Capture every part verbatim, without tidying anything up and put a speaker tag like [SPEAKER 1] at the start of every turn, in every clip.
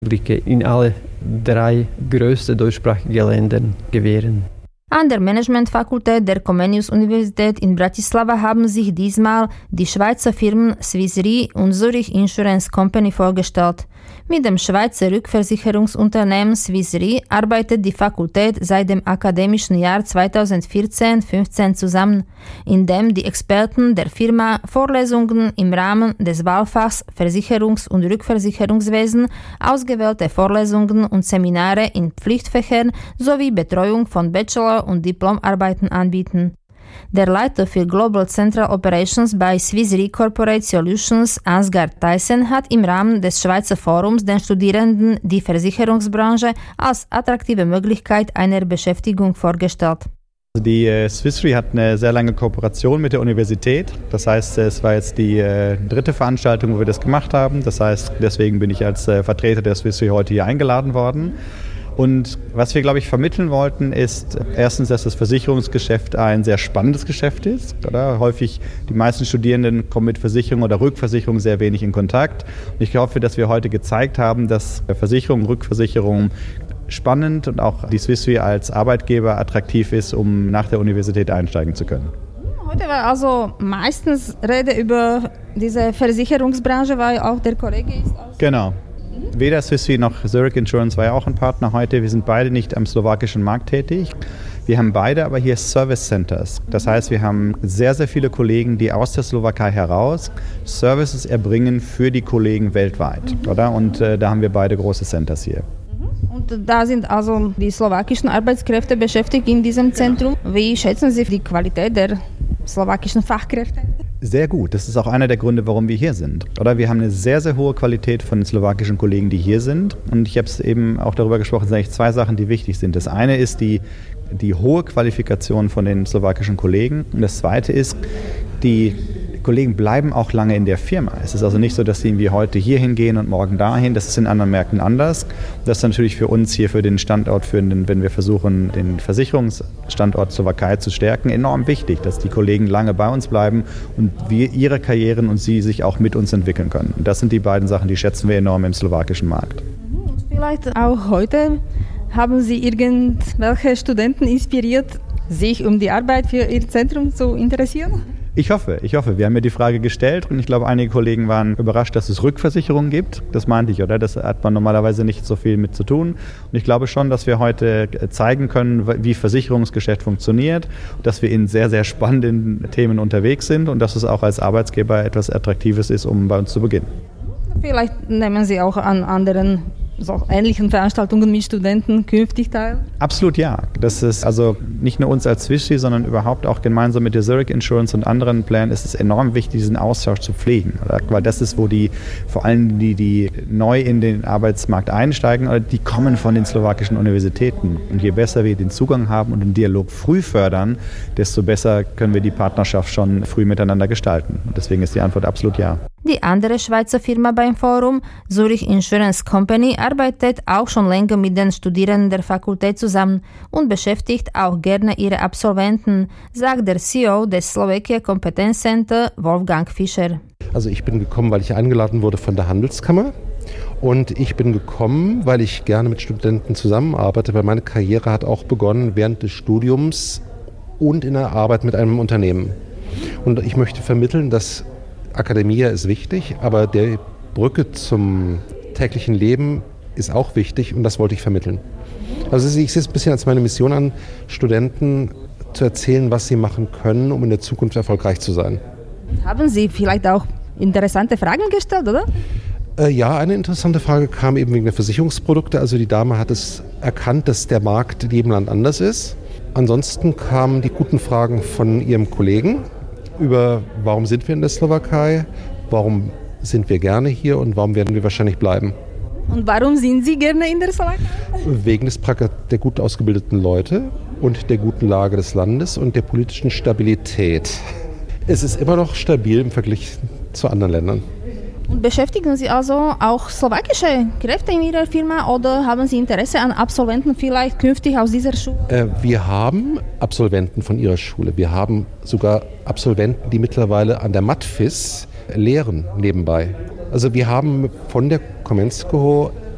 [SPEAKER 1] in alle drei größten deutschsprachigen Ländern gewähren.
[SPEAKER 2] An der Managementfakultät der Comenius-Universität in Bratislava haben sich diesmal die Schweizer Firmen Swiss Re und Zurich Insurance Company vorgestellt. Mit dem Schweizer Rückversicherungsunternehmen Swiss Re arbeitet die Fakultät seit dem akademischen Jahr zweitausendvierzehn fünfzehn zusammen, indem die Experten der Firma Vorlesungen im Rahmen des Wahlfachs Versicherungs- und Rückversicherungswesen, ausgewählte Vorlesungen und Seminare in Pflichtfächern sowie Betreuung von Bachelor- und Diplomarbeiten anbieten. Der Leiter für Global Central Operations bei Swiss Re Corporate Solutions, Ansgar Theissen, hat im Rahmen des Schweizer Forums den Studierenden die Versicherungsbranche als attraktive Möglichkeit einer Beschäftigung vorgestellt.
[SPEAKER 3] Die äh, Swiss Re hat eine sehr lange Kooperation mit der Universität. Das heißt, es war jetzt die äh, dritte Veranstaltung, wo wir das gemacht haben. Das heißt, deswegen bin ich als äh, Vertreter der Swiss Re heute hier eingeladen worden. Und was wir, glaube ich, vermitteln wollten, ist erstens, dass das Versicherungsgeschäft ein sehr spannendes Geschäft ist. Oder? Häufig, die meisten Studierenden kommen mit Versicherung oder Rückversicherung sehr wenig in Kontakt. Und ich hoffe, dass wir heute gezeigt haben, dass Versicherung, Rückversicherung spannend und auch die Swiss Re als Arbeitgeber attraktiv ist, um nach der Universität einsteigen zu können.
[SPEAKER 2] Heute war also meistens Rede über diese Versicherungsbranche, weil auch der Kollege ist aus...
[SPEAKER 3] Genau. Weder Swiss Re noch Zurich Insurance war ja auch ein Partner heute. Wir sind beide nicht am slowakischen Markt tätig. Wir haben beide aber hier Service Centers. Das heißt, wir haben sehr, sehr viele Kollegen, die aus der Slowakei heraus Services erbringen für die Kollegen weltweit. Oder? Und äh, da haben wir beide große Centers hier.
[SPEAKER 2] Und da sind also die slowakischen Arbeitskräfte beschäftigt in diesem Zentrum. Wie schätzen Sie die Qualität der slowakischen Fachkräfte?
[SPEAKER 3] Sehr gut. Das ist auch einer der Gründe, warum wir hier sind. Oder wir haben eine sehr, sehr hohe Qualität von den slowakischen Kollegen, die hier sind. Und ich habe es eben auch darüber gesprochen, es sind eigentlich zwei Sachen, die wichtig sind. Das eine ist die, die hohe Qualifikation von den slowakischen Kollegen. Und das zweite ist, die Kollegen bleiben auch lange in der Firma. Es ist also nicht so, dass sie irgendwie heute hier hingehen und morgen dahin. Das ist in anderen Märkten anders. Das ist natürlich für uns hier, für den Standort, für den, wenn wir versuchen, den Versicherungsstandort Slowakei zu stärken, enorm wichtig, dass die Kollegen lange bei uns bleiben und wir ihre Karrieren und sie sich auch mit uns entwickeln können. Das sind die beiden Sachen, die schätzen wir enorm im slowakischen Markt.
[SPEAKER 2] Und vielleicht auch heute haben Sie irgendwelche Studenten inspiriert, sich um die Arbeit für Ihr Zentrum zu interessieren?
[SPEAKER 3] Ich hoffe, ich hoffe. Wir haben mir die Frage gestellt und ich glaube, einige Kollegen waren überrascht, dass es Rückversicherungen gibt. Das meinte ich, oder? Das hat man normalerweise nicht so viel mit zu tun. Und ich glaube schon, dass wir heute zeigen können, wie Versicherungsgeschäft funktioniert, dass wir in sehr, sehr spannenden Themen unterwegs sind und dass es auch als Arbeitsgeber etwas Attraktives ist, um bei uns zu beginnen.
[SPEAKER 2] Vielleicht nehmen Sie auch an anderen so ähnlichen Veranstaltungen mit Studenten künftig teil?
[SPEAKER 3] Absolut ja. Das ist also nicht nur uns als Swiss Re, sondern überhaupt auch gemeinsam mit der Zurich Insurance und anderen Plänen ist es enorm wichtig, diesen Austausch zu pflegen. Oder? Weil das ist, wo die, vor allem die, die neu in den Arbeitsmarkt einsteigen, oder die kommen von den slowakischen Universitäten. Und je besser wir den Zugang haben und den Dialog früh fördern, desto besser können wir die Partnerschaft schon früh miteinander gestalten. Und deswegen ist die Antwort absolut ja.
[SPEAKER 2] Die andere Schweizer Firma beim Forum, Zurich Insurance Company, arbeitet auch schon länger mit den Studierenden der Fakultät zusammen und beschäftigt auch gerne ihre Absolventen, sagt der C E O des Slovakia Competence Center, Wolfgang Fischer.
[SPEAKER 4] Also ich bin gekommen, weil ich eingeladen wurde von der Handelskammer. Und ich bin gekommen, weil ich gerne mit Studenten zusammenarbeite, weil meine Karriere hat auch begonnen während des Studiums und in der Arbeit mit einem Unternehmen. Und ich möchte vermitteln, dass Akademia ist wichtig, aber die Brücke zum täglichen Leben ist auch wichtig und das wollte ich vermitteln. Also ich sehe es ein bisschen als meine Mission an, Studenten zu erzählen, was sie machen können, um in der Zukunft erfolgreich zu sein.
[SPEAKER 2] Haben Sie vielleicht auch interessante Fragen gestellt, oder?
[SPEAKER 4] Äh, ja, eine interessante Frage kam eben wegen der Versicherungsprodukte. Also die Dame hat es erkannt, dass der Markt in jedem Land anders ist. Ansonsten kamen die guten Fragen von ihrem Kollegen über, warum sind wir in der Slowakei, warum sind wir gerne hier und warum werden wir wahrscheinlich bleiben.
[SPEAKER 2] Und warum sind Sie gerne in der Slowakei?
[SPEAKER 4] Wegen des der gut ausgebildeten Leute und der guten Lage des Landes und der politischen Stabilität. Es ist immer noch stabil im Vergleich zu anderen Ländern.
[SPEAKER 2] Und beschäftigen Sie also auch slowakische Kräfte in Ihrer Firma oder haben Sie Interesse an Absolventen vielleicht künftig aus dieser Schule?
[SPEAKER 4] Äh, wir haben Absolventen von Ihrer Schule. Wir haben sogar Absolventen, die mittlerweile an der Matfis lehren nebenbei. Also wir haben von der Komenskoho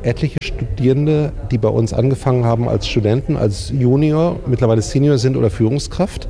[SPEAKER 4] etliche Studierende, die bei uns angefangen haben als Studenten, als Junior, mittlerweile Senior sind oder Führungskraft.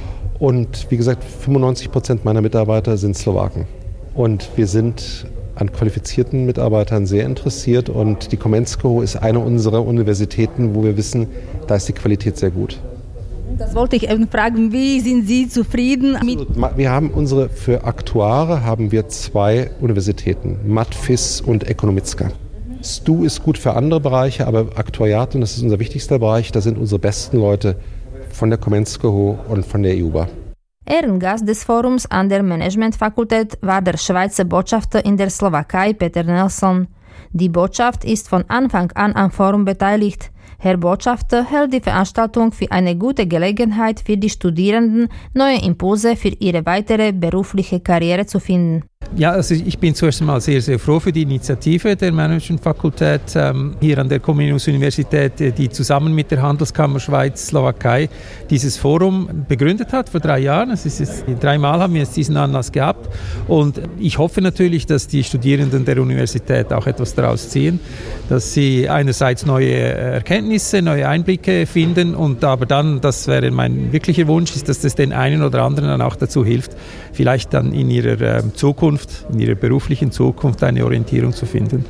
[SPEAKER 4] Und wie gesagt, fünfundneunzig Prozent meiner Mitarbeiter sind Slowaken. Und wir sind an qualifizierten Mitarbeitern sehr interessiert. Und die Komenskoho ist eine unserer Universitäten, wo wir wissen, da ist die Qualität sehr gut.
[SPEAKER 5] Das wollte ich eben fragen, wie sind Sie zufrieden mit?
[SPEAKER 4] Wir haben unsere, für Aktuare haben wir zwei Universitäten, Matfis und Ekonomicka. S T U ist gut für andere Bereiche, aber Aktuariat, und das ist unser wichtigster Bereich, da sind unsere besten Leute von der Komenskoho und von der E U B A.
[SPEAKER 2] Ehrengast des Forums an der Managementfakultät war der Schweizer Botschafter in der Slowakei, Peter Nelson. Die Botschaft ist von Anfang an am Forum beteiligt. Herr Botschafter hält die Veranstaltung für eine gute Gelegenheit für die Studierenden, neue Impulse für ihre weitere berufliche Karriere zu finden.
[SPEAKER 6] Ja, also ich bin zuerst einmal sehr, sehr froh für die Initiative der Managementfakultät ähm, hier an der Comenius-Universität, die zusammen mit der Handelskammer Schweiz-Slowakei dieses Forum begründet hat vor drei Jahren. Es ist jetzt, dreimal haben wir jetzt diesen Anlass gehabt und ich hoffe natürlich, dass die Studierenden der Universität auch etwas daraus ziehen, dass sie einerseits neue Erkenntnisse, neue Einblicke finden und aber dann, das wäre mein wirklicher Wunsch, ist, dass das den einen oder anderen dann auch dazu hilft, vielleicht dann in ihrer äh, Zukunft, in ihrer beruflichen Zukunft eine Orientierung zu finden.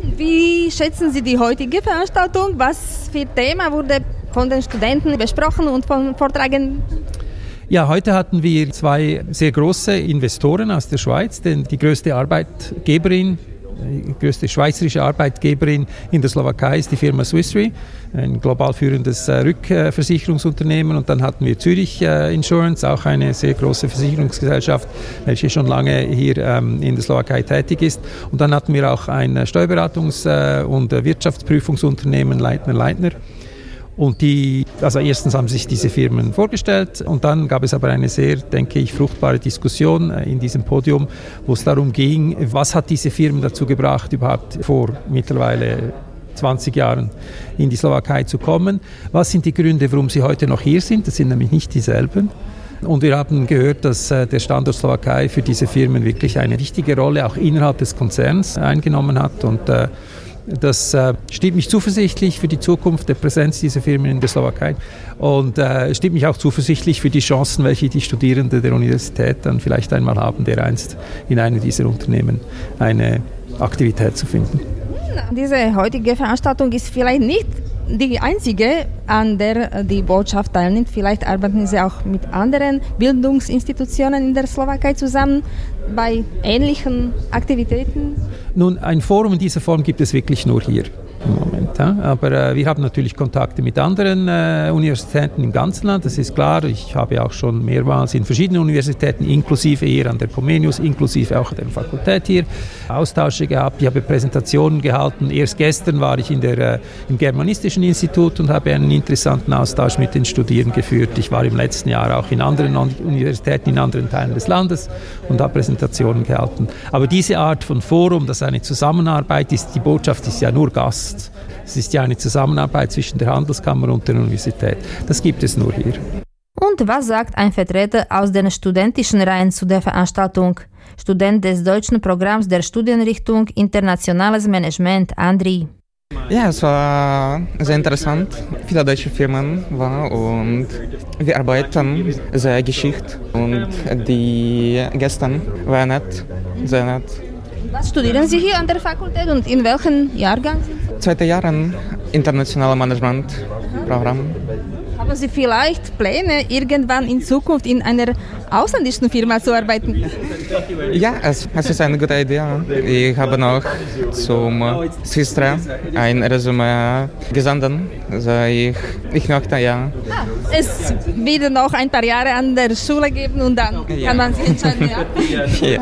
[SPEAKER 5] Wie schätzen Sie die heutige Veranstaltung? Was für Thema wurde von den Studenten besprochen und von Vortragenden?
[SPEAKER 6] Ja, heute hatten wir zwei sehr große Investoren aus der Schweiz, denn die größte Arbeitgeberin, die größte schweizerische Arbeitgeberin in der Slowakei ist die Firma Swiss Re, ein global führendes äh, Rückversicherungsunternehmen. Und dann hatten wir Zürich äh, Insurance, auch eine sehr große Versicherungsgesellschaft, welche schon lange hier ähm, in der Slowakei tätig ist. Und dann hatten wir auch ein Steuerberatungs- äh, und Wirtschaftsprüfungsunternehmen, Leitner Leitner. Und die, also erstens haben sich diese Firmen vorgestellt und dann gab es aber eine sehr, denke ich, fruchtbare Diskussion in diesem Podium, wo es darum ging, was hat diese Firmen dazu gebracht, überhaupt vor mittlerweile zwanzig Jahren in die Slowakei zu kommen. Was sind die Gründe, warum sie heute noch hier sind? Das sind nämlich nicht dieselben. Und wir haben gehört, dass äh, der Standort Slowakei für diese Firmen wirklich eine wichtige Rolle auch innerhalb des Konzerns eingenommen hat und äh, das äh, stimmt mich zuversichtlich für die Zukunft der Präsenz dieser Firmen in der Slowakei und äh, stimmt mich auch zuversichtlich für die Chancen, welche die Studierenden der Universität dann vielleicht einmal haben, dereinst in einem dieser Unternehmen eine Aktivität zu finden.
[SPEAKER 5] Diese heutige Veranstaltung ist vielleicht nicht die einzige, an der die Botschaft teilnimmt. Vielleicht arbeiten Sie auch mit anderen Bildungsinstitutionen in der Slowakei zusammen bei ähnlichen Aktivitäten?
[SPEAKER 6] Nun, ein Forum in dieser Form gibt es wirklich nur hier im Moment. Ja? Aber äh, wir haben natürlich Kontakte mit anderen äh, Universitäten im ganzen Land, das ist klar. Ich habe auch schon mehrmals in verschiedenen Universitäten, inklusive hier an der Comenius, inklusive auch der Fakultät hier, Austausche gehabt. Ich habe Präsentationen gehalten. Erst gestern war ich in der, äh, im Germanistischen Institut und habe einen interessanten Austausch mit den Studierenden geführt. Ich war im letzten Jahr auch in anderen Universitäten in anderen Teilen des Landes und habe Präsentationen gehalten. Aber diese Art von Forum, das eine Zusammenarbeit ist, die Botschaft ist ja nur Gast. Es ist ja eine Zusammenarbeit zwischen der Handelskammer und der Universität. Das gibt es nur hier.
[SPEAKER 2] Und was sagt ein Vertreter aus den studentischen Reihen zu der Veranstaltung? Student des deutschen Programms der Studienrichtung Internationales Management, Andri.
[SPEAKER 7] Ja, es war sehr interessant. Viele deutsche Firmen waren und wir arbeiten sehr geschickt und die Gäste waren nett, sehr nett.
[SPEAKER 5] Was studieren Sie hier an der Fakultät und in welchem Jahrgang sind Sie?
[SPEAKER 7] Zweite Jahre internationales Management-Programm.
[SPEAKER 5] Haben Sie vielleicht Pläne, irgendwann in Zukunft in einer ausländischen Firma zu arbeiten?
[SPEAKER 7] Ja, es, es ist eine gute Idee. Ich habe noch zum Swistra ein Resümee gesendet. Also ich, ich möchte, ja.
[SPEAKER 5] Ah, es wird noch ein paar Jahre an der Schule geben und dann ja. Kann man sich entscheiden, ja.
[SPEAKER 7] Ja.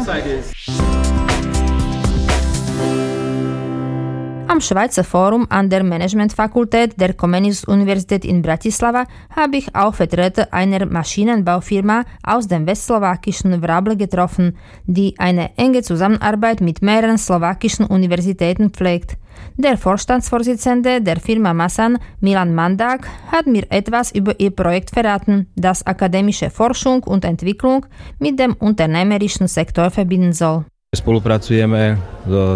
[SPEAKER 2] Am Schweizer Forum an der Managementfakultät der Comenius-Universität in Bratislava habe ich auch Vertreter einer Maschinenbaufirma aus dem westslowakischen Vrable getroffen, die eine enge Zusammenarbeit mit mehreren slowakischen Universitäten pflegt. Der Vorstandsvorsitzende der Firma Masan, Milan Mandak, hat mir etwas über ihr Projekt verraten, das akademische Forschung und Entwicklung mit dem unternehmerischen Sektor verbinden soll.
[SPEAKER 8] Wir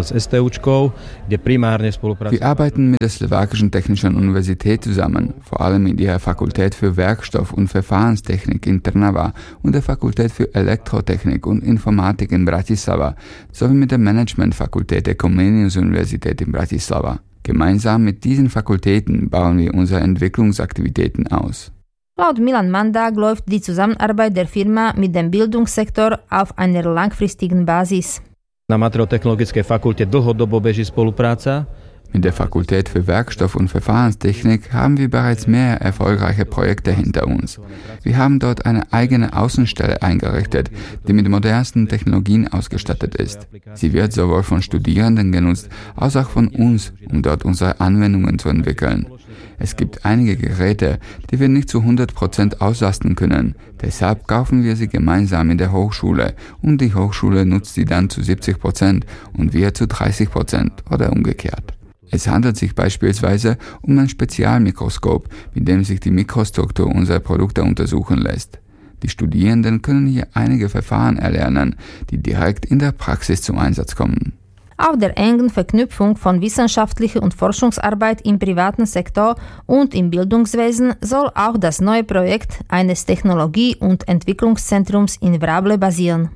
[SPEAKER 9] arbeiten mit der Slowakischen Technischen Universität zusammen, vor allem in ihrer Fakultät für Werkstoff- und Verfahrenstechnik in Trnava und der Fakultät für Elektrotechnik und Informatik in Bratislava, sowie mit der Managementfakultät der Comenius-Universität in Bratislava. Gemeinsam mit diesen Fakultäten bauen wir unsere Entwicklungsaktivitäten aus.
[SPEAKER 2] Laut Milan Mandak läuft die Zusammenarbeit der Firma mit dem Bildungssektor auf einer langfristigen Basis.
[SPEAKER 8] Na Materiálotechnologickej fakulte dlhodobo beží spolupráca.
[SPEAKER 9] Mit der Fakultät für Werkstoff- und Verfahrenstechnik haben wir bereits mehr erfolgreiche Projekte hinter uns. Wir haben dort eine eigene Außenstelle eingerichtet, die mit modernsten Technologien ausgestattet ist. Sie wird sowohl von Studierenden genutzt, als auch von uns, um dort unsere Anwendungen zu entwickeln. Es gibt einige Geräte, die wir nicht zu hundert Prozent auslasten können. Deshalb kaufen wir sie gemeinsam in der Hochschule und die Hochschule nutzt sie dann zu siebzig Prozent und wir zu dreißig Prozent oder umgekehrt. Es handelt sich beispielsweise um ein Spezialmikroskop, mit dem sich die Mikrostruktur unserer Produkte untersuchen lässt. Die Studierenden können hier einige Verfahren erlernen, die direkt in der Praxis zum Einsatz kommen.
[SPEAKER 2] Auf der engen Verknüpfung von wissenschaftlicher und Forschungsarbeit im privaten Sektor und im Bildungswesen soll auch das neue Projekt eines Technologie- und Entwicklungszentrums in Vrable basieren.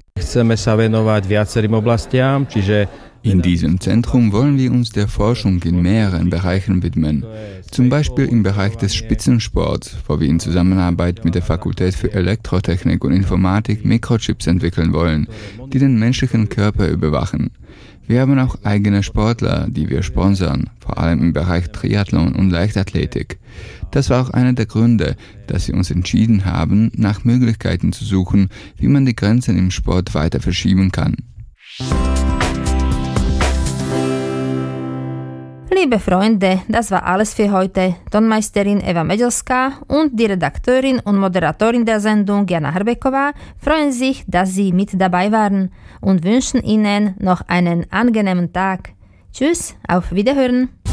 [SPEAKER 9] In diesem Zentrum wollen wir uns der Forschung in mehreren Bereichen widmen. Zum Beispiel im Bereich des Spitzensports, wo wir in Zusammenarbeit mit der Fakultät für Elektrotechnik und Informatik Mikrochips entwickeln wollen, die den menschlichen Körper überwachen. Wir haben auch eigene Sportler, die wir sponsern, vor allem im Bereich Triathlon und Leichtathletik. Das war auch einer der Gründe, dass wir uns entschieden haben, nach Möglichkeiten zu suchen, wie man die Grenzen im Sport weiter verschieben kann.
[SPEAKER 2] Liebe Freunde, das war alles für heute. Tonmeisterin Eva Medelska und die Redakteurin und Moderatorin der Sendung Jana Hrbeková freuen sich, dass Sie mit dabei waren und wünschen Ihnen noch einen angenehmen Tag. Tschüss, auf Wiederhören!